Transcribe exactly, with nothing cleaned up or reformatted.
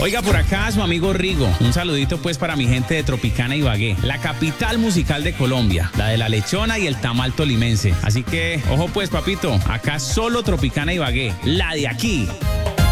Oiga, por acá su amigo Rigo. Un saludito pues para mi gente de Tropicana Ibagué, la capital musical de Colombia, la de la lechona y el tamal tolimense. Así que, ojo pues, papito, acá solo Tropicana Ibagué, la de aquí.